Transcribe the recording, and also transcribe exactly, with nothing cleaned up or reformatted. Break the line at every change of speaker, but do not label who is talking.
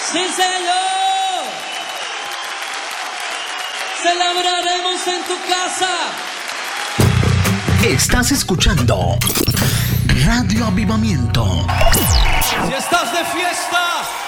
Sí, señor. Celebraremos en tu casa.
Estás escuchando Radio Avivamiento.
Si estás de fiesta,